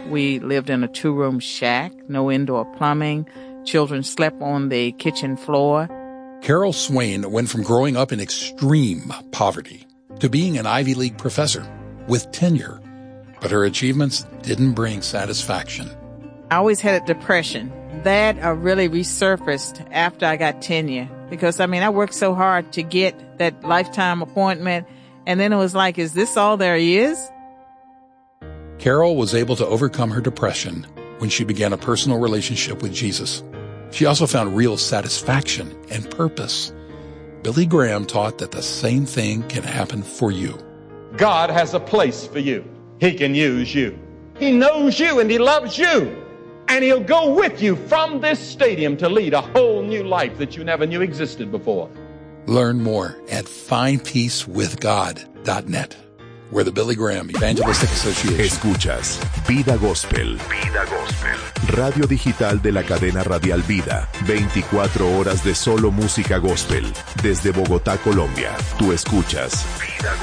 We lived in a 2-room shack, no indoor plumbing. Children slept on the kitchen floor. Carol Swain went from growing up in extreme poverty to being an Ivy League professor with tenure. But her achievements didn't bring satisfaction. I always had a depression. That really resurfaced after I got tenure. Because, I worked so hard to get that lifetime appointment. And then it was like, is this all there is? Carol was able to overcome her depression when she began a personal relationship with Jesus. She also found real satisfaction and purpose. Billy Graham taught that the same thing can happen for you. God has a place for you. He can use you. He knows you and he loves you. And he'll go with you from this stadium to lead a whole new life that you never knew existed before. Learn more at findpeacewithgod.net, where the Billy Graham Evangelistic Association. Escuchas Vida Gospel. Vida Gospel. Radio digital de la cadena radial Vida. 24 horas de solo música gospel. Desde Bogotá, Colombia. Tú escuchas Vida